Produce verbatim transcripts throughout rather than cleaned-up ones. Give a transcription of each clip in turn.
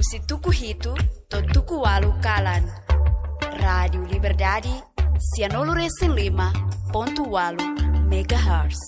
Musi tuku hitu, to tuku walu kalan. Rádio Liberdade, cianolo recém lima, ponto walu, megahertz.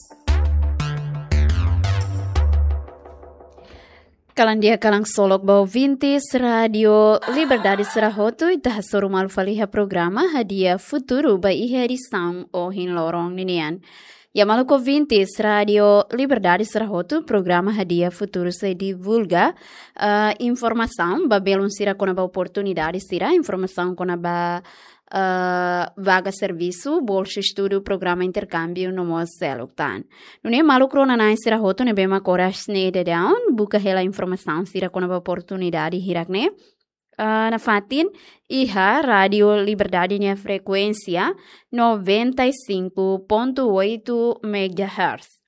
Kalan dia kalang solok bau vintis Radio Liberdade Serahoto ita soru malu faliha programa Hadiah Futuro ba ihe edição o hin lorong ninian. Ya maluco vintis Radio Liberdade Serahoto programa Hadiah Futuro se divulga uh, informação ba belum sira kona ba oportunidade sira informação kona ba Uh, vaga serviço, bolsa estudo, programa intercâmbio no modo celoctan. Não é maluco crona na sira roto ne bema coragem de down, buka hela informação sira com a oportunidade hirakne. Uh, na fatin iha Radio Liberdade nya frequência noventa e cinco ponto oito megahertz.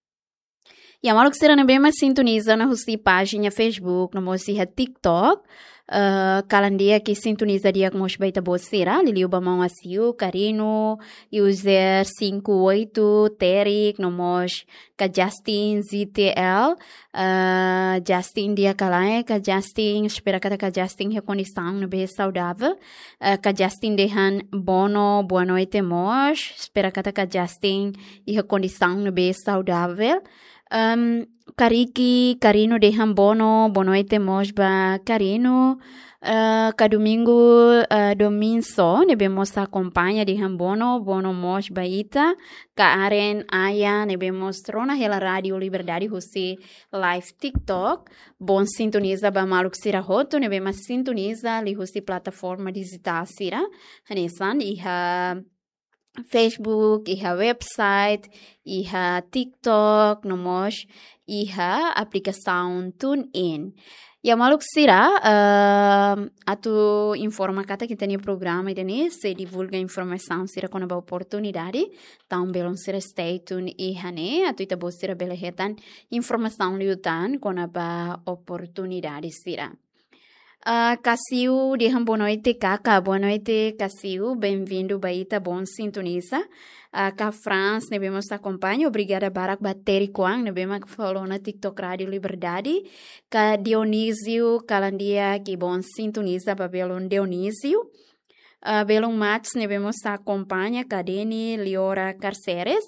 Ya maluco sira ne bema sintoniza na husi página Facebook, no modo TikTok. Uh, kalan dia que sintoniza dia com os baita bocera, Liliu Bamão Asiu, Carino, user cinco oito, Terik, nomos, ka Justin Z T L, uh, Justin dia kalai, ka Justin, espera kata ka Justin a condição no bem saudável, uh, ka Justin dehan bono, boa noite mos, espera kata ka Justin e a condição no bem saudável. Um, Kariki, Carino de Hambono, boa noite, Mosba, Carino, uh, ca domingo, uh, domingo, nebemos acompanha de Hambono, bono Mosba Ita, ca Aren, Aya, nebemos trona hela Radio Liberdade, Husi, live TikTok, bom sintoniza ba maluk sira hoto, nebemos sintoniza li Husi plataforma digital sira, hanesan, iha Facebook, iha website, iha TikTok, nomos, iha aplicação TuneIn. Ya maluk sira, uh, atu informa kata que tem programa e se divulga informação sira com a oportunidade, então belum sira stay tune iha ne, atu ita bo sira belehetan informação liutan com a oportunidade sira. Uh, Cassiu, de boa noite, Caca, boa noite, Cassiu, bem-vindo, Baita, bom sintoniza. Uh, Ca France, nebemos acompanha, obrigada, Barak Bateri Koang, nebemos falou na TikTok Rádio Liberdade. Ca Dionísio, Calandia, que bom sintoniza, Babelon Dionísio. Uh, Belon Mats, nebemos acompanha, Cadeni, Liora Carceres.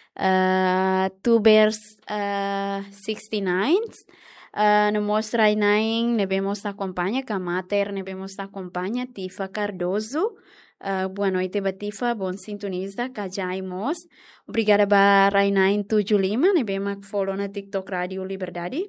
Uh, Tubers uh, sessenta e nove. Uh, no mostra inaing nebemos acompanha Kamater nebemos acompanha Tifa Cardoso. Uh, boa noite Batifa, bom sintoniza Kajaimos. Obrigada ba Rainain Tuju Lima, nebemos follow na TikTok Radio Liberdade.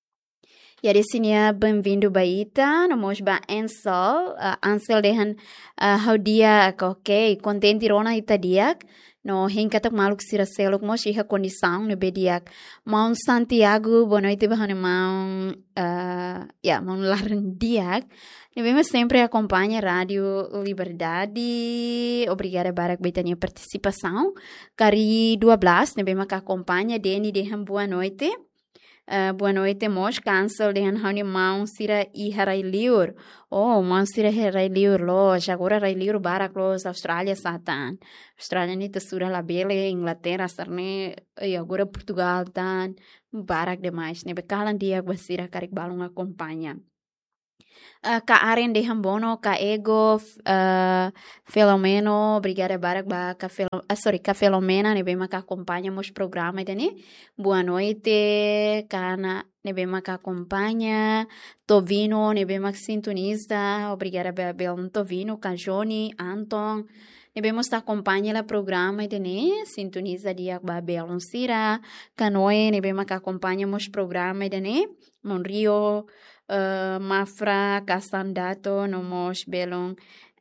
E a desinia bem-vindo Baita, no mos ba Ansel, uh, Ansel dehan uh, how dia ok, contente rona itadiak. No hinkatak maluk sira selok mos iha condição no bediak Mount Santiago, boa noite bahane Mount uh, yeah, Mount Larandiak. Nebemos sempre acompanha Rádio Liberdade. Obrigada Barak Baitania participação. Cari dua belas, nebemos acompanha Deni dehan boa noite. Uh, boa noite, mos cancel dengan hani mau sira i harai liur. Oh, mau sira harai liur lo. Agora harai liur barak lo Austrália satan. Austrália ni tesura la bele, Inglaterra sarne e agora Portugal tan barak demais. Nebe kalan dia basira karik balung acompanha. Uh, ka Aren de Hambono, ka Ego, uh, Filomeno, obrigada Barak ba ka Filo, uh, sorry, ka Filomena, nebema ka acompanha mos programa dani. Boa noite, kana nebema ka acompanha. Tovino, nebema sintoniza, obrigada Bel Tovino, ka Joni, Anton. Nebemos acompanha la programa dani, sintoniza dia ba Belon Sira, Canoe, nebema ka acompanha mos programa dani. Monrio, Uh, Mafra, Casandato, Nomos Belong,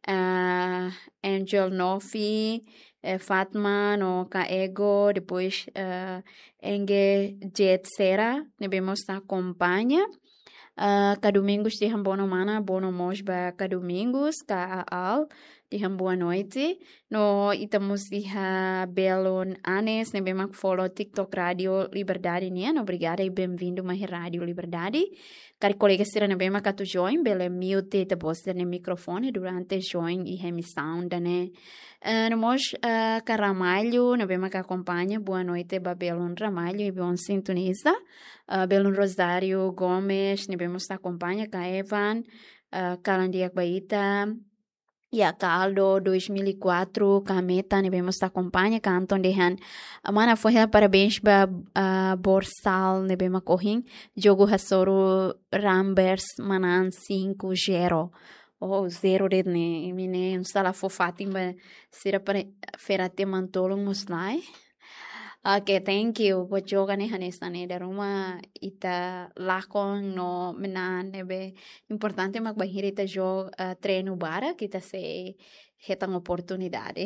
uh, Angel Nofi, uh, Fatma, no Caego, depois uh, Enge Jet Sera, nebemos acompanha. Uh, ka domingos de bono mana, bono mos ba ka domingos, ka aal, Dihan boa noite. No estamos diha Belon Anes, ne bemak follow TikTok Radio Liberdade nian. Obrigada e bem-vindo mais Rádio Liberdade. Cari colega sira ne bemak atu join, bele mute te boster ne microfone durante join e remissão ne. Uh, nós uh, ca Ramalho, ne bemak acompanha. Boa noite, Babelon Ramalho e bom sintoniza. Uh, Belon Rosário Gomes, ne bemos acompanha ca Evan, uh, Calandiak Baita. Ya, Caldo dois mil e quatro, Cameta, ne bemos acompanha, Canton dehan. Mana foi parabéns ba uh, Borsal, ne bema corrin. Jogo Hasoro Rambers Manan cinco zero. Oh, zero de ne, mine, um sala fofatim ba sira para ferate mantolong muslai. Okay, thank you. Buat joga ne hanesa ne da rumah ita lakon no menan nebe importante magbahir ita jo uh, treino bara kita se hetang oportunidade.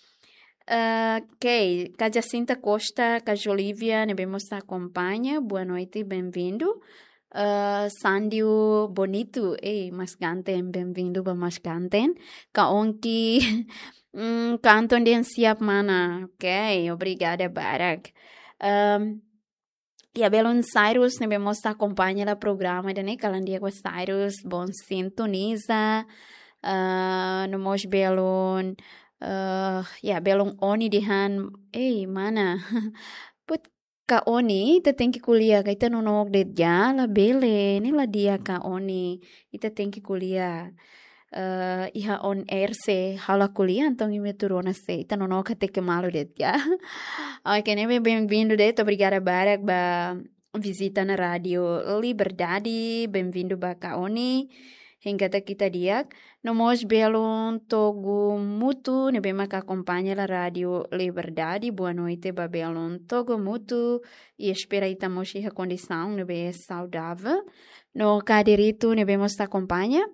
Uh, ok, ca Jacinta Costa, ca Jolívia, ne bemos acompanha. Boa noite, bem-vindo. Uh, Sandio Bonito, ei, Masganten, bem-vindo ba Masganten. Ka onki Mm, Canton din siap mana. Ok, obrigada, Barak. Um, e a Belon Cyrus, ne bemos acompanha o programa de ne Calandia com Cyrus, bom sintoniza. Uh, no mos Belon, uh, ya Belon Oni dihan, eh mana? Put ka Oni, ita tem que kuliah, ka ita nonog de dia, la bele, ni la dia ka Oni, ita tem que kuliah. Uh, iha on air se hala kuliah, então me turona se ita não nunca te que malo det ya. Ok, ne bem-vindo det, obrigada Barak ba visita na Radio Liberdade, bem-vindo ba Kaoni, hingga kita diak. Nomos belon Togo Mutu, ne bema ka acompanha la Radio Liberdade, boa noite ba belon Togo Mutu, e espera ita mos iha condição, ne be saudável. No caderito ne bemos ta acompanha.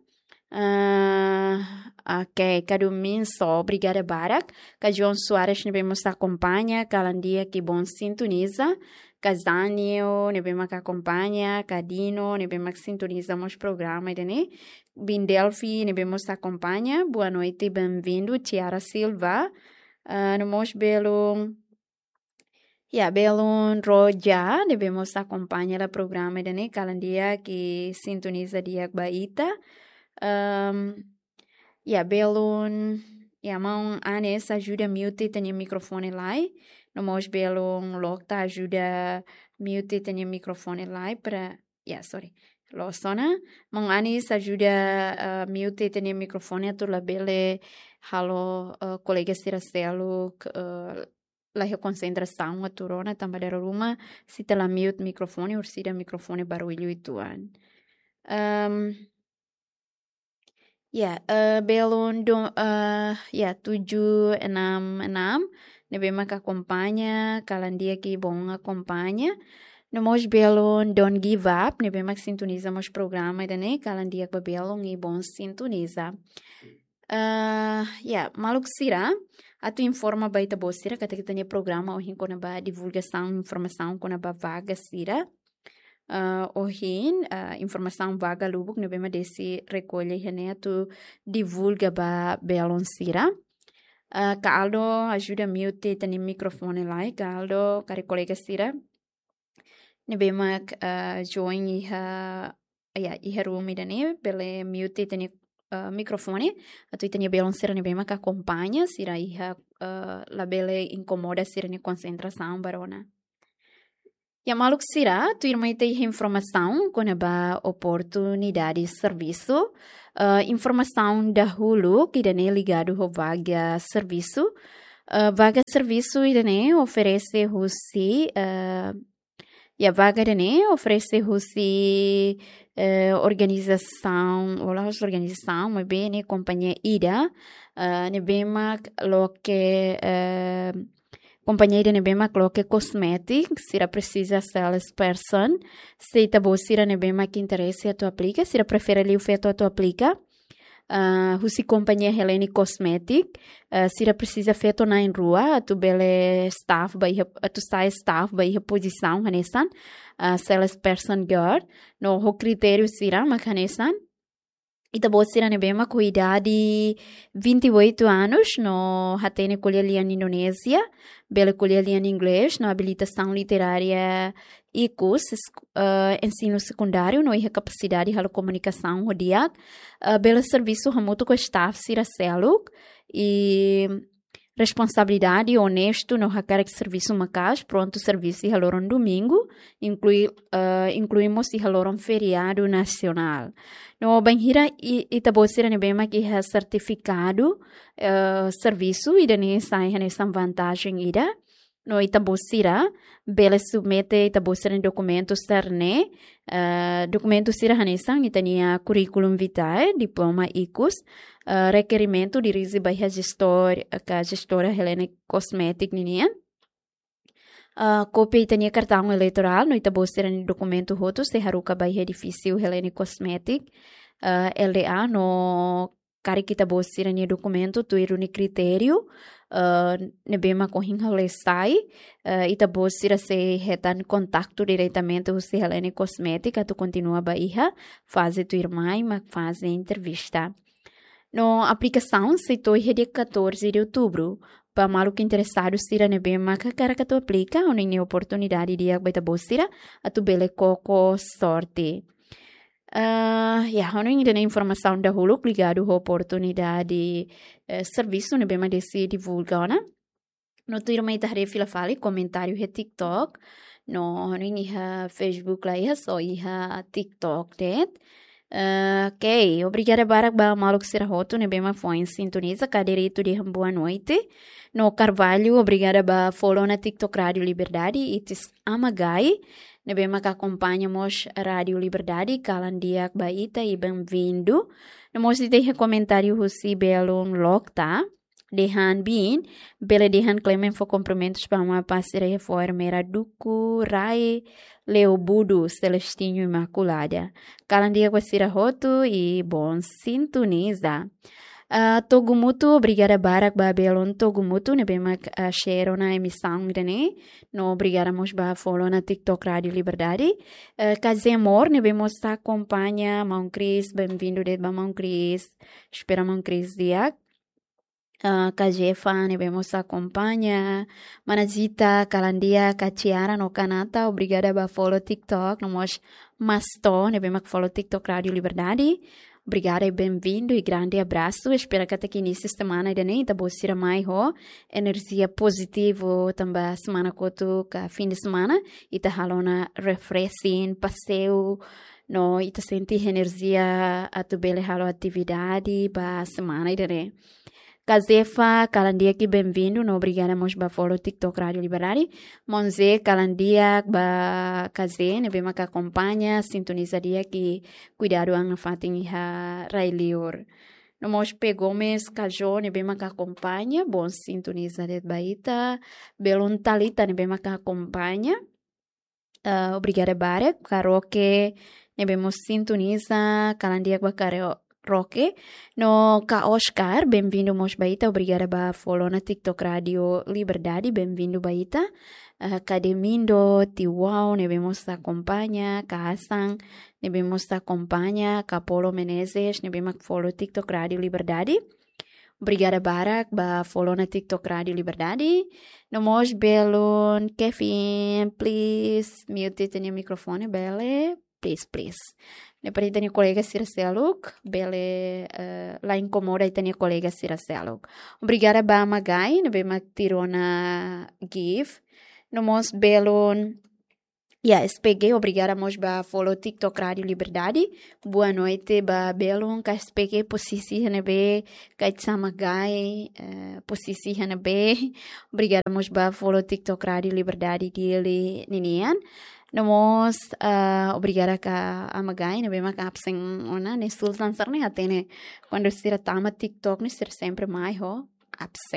Uh, ok, Caduminso, obrigada Barak. Ka John Soares ne bemos acompanha, Calandia que bom sintoniza. Ka Daniel ne bemos acompanha, Ka Dino ne bemos sintoniza os programas de ne. Bindelfi ne bemos acompanha. Boa noite, bem-vindo. Tiara Silva. Uh, no mos belo Ya, Belon Roja, ne bemos acompanha o programa de ne. Calandia que sintoniza dia Baita. Um, ya belon ya mão Anes ajuda mute tem microfone lá no mos belon lokta ajuda mute tem microfone lá para ya sorry losona mão Anes ajuda uh, mute tem microfone tu la bele halo uh, colega Siracelo uh, la concentração a turona também da rumah se te la mute microfone ou se da microfone barulho ituan um Ya, uh, belon do, uh, ya tujuh enam enam, ne bema ka acompanha, Calandia que bom acompanha. No mos belon don't give up, ne bema sintoniza mos programa de ne, Calandia que belon e bom sintoniza. Uh, ya, maluk sira, atu informa baita bo sira, kata kita ne programa o hin kona ba divulgação, informação kona ba vaga sira. Uh, ohin uh, informação vaga lubuk ne bema desse recolhe hene tu divulga ba belon sira uh, Caldo ajuda mute tani microfone lá Caldo cari colega sira ne bema uh, join iha ya iha room idane bele mute tani uh, microfone atu tani belon sira ne bema ka acompanha sira iha uh, la bele incomoda sira ne concentração barona. Ya maluk sira, tu irmã tem informação com a oportunidade de serviço, uh, informação da hulu que dane ligado ao vaga serviço, uh, vaga serviço e dane oferece husi, uh, ya vaga dane oferece husi uh, organização, olá organização, mas bem ne companhia ida, uh, ne bema lo que uh, companheira ne bema coloque cosmétic, se precisa salesperson, se tá bom se ne bema que interesse a tu aplica, se prefere ali o feito a tu aplica, uh, husi companhia Helene Cosmetic, uh, se precisa feito na em rua, tu bele staff, vai tu sai staff, vai posição, hanesan, uh, salesperson girl, no ho critério sira, mas hanesan, Ita bosira ne bema com idade vinte e oito anos, no hatene colher ali na Indonésia, bela colher ali em inglês, na habilitação literária e curso, uh, ensino secundário, no e capacidade de comunicação rodia, uh, bela serviço remoto com staff sira celuk e responsabilidade honesto no hacker serviço macas, pronto serviço e haloron domingo, inclui, uh, incluímos e haloron feriado nacional. No banhira itabosira ne bema que é certificado uh, serviço e dane sai nessa vantagem ida. No itabosira bela submete itabosira documentos terne uh, documentos sira hanesan itania curriculum vitae diploma icus uh, requerimento de receber a gestor a gestora Helene Cosmetic ninian uh, cópia itania cartão eleitoral no itabosira ni documento rotos se haruka by edifício Helene Cosmetic uh, L D A no cari kita bosira ni documento tu iru ni critério Uh, nebema corrin sai uh, ita bosira se retan contacto diretamente com se Helene Cosmética tu continua baía fase tu irmã mas fase entrevista no aplicação se toi dia quatorze de outubro para maluco interessado sira nebema que cara que tu aplica ou nem oportunidade de agbaita bosira a tu bele coco sorte. Uh, ya, eu não ainda nem informação da hulu ligado à oportunidade uh, serviço ne bema desse divulga, né? No Twitter mai tahre fila fali comentário he TikTok, no não iha Facebook lá iha só iha TikTok det. Uh, ok, obrigada barak ba maluk sirahoto ne bema foi em sintoniza cadeirito de boa noite. No Carvalho, obrigada ba follow na TikTok Radio Liberdade itis amagai. Nebema que acompanhamos a Rádio Liberdade, Calandiak Baita e bem-vindo. Nós temos comentário Russi Belum Lokta, Dehan Bin, Bela Dehan Clemen for cumprimentos para uma parceria formeira Duku, Rai, Leobudo, Celestinho Imaculada. Calandiak Basira Roto e bom sintoniza. Uh, Togumutu, obrigada barak ba belon Togumutu, ne bema uh, share na emissão dene, no obrigada mos ba follow na TikTok Radio Liberdade. Uh, Kazemor, ne bemos ta acompanha Mão Cris, bem-vindo de ba Mão Cris, espera Mão Cris dia. Uh, Kajefa, ne bemos ta acompanha Manazita, Kalandia, Kachiara no Kanata, obrigada ba follow TikTok, no mos masto, ne bema follow TikTok Radio Liberdade. Obrigada e bem-vindo e grande abraço. Espero que até que início de semana ainda nem tá boa mais ho energia positiva também semana coto que fim de semana e tá halona refreshing passeio no e tá sentir energia a tu bele halo atividade ba semana ainda nem. Kazefa, Kalandia que bem-vindo, no obrigada mos ba follow TikTok Radio Liberdade. Monze, Kalandia, ba Kaze, ne bema que acompanha, sintoniza dia que cuidado ang fatin ha Railior. No mos Gomes, Kajo, ne bema que acompanha, bom sintoniza de baita. Belon Talita, ne bema que acompanha. Uh, obrigada bare, Karoke, ne bemos sintoniza, Kalandia ba Karaoke. Roque, no Ka Oscar, bem-vindo mos baita, obrigada ba follow na TikTok Radio Liberdade, bem-vindo baita. Uh, Kademindo, Tiwau, ne vemos acompanha, Ka Hassan, ne vemos acompanha, Ka Polo Menezes, ne vemos follow TikTok Radio Liberdade. Obrigada barak ba follow na TikTok Radio Liberdade. No mos belon, Kevin, please, mute tenia microfone, bele, please, please. Depois tem colega Sira Seluk, bele uh, lá incomoda e tem colega Sira Seluk. Obrigada ba Magai, ne bema tirona give. No mos belon ya S P G, obrigada mos ba follow TikTok Radio Liberdade. Boa noite ba belon ka S P G posisi ne be ka Magai uh, posisi ne be. Obrigada mos ba follow TikTok Radio Liberdade dele ninian. Namos uh, obrigada ka amagai, ne bema ka apseng ona ne sultan sarne hatene quando sira tama TikTok ne sira sempre mai ho apseng.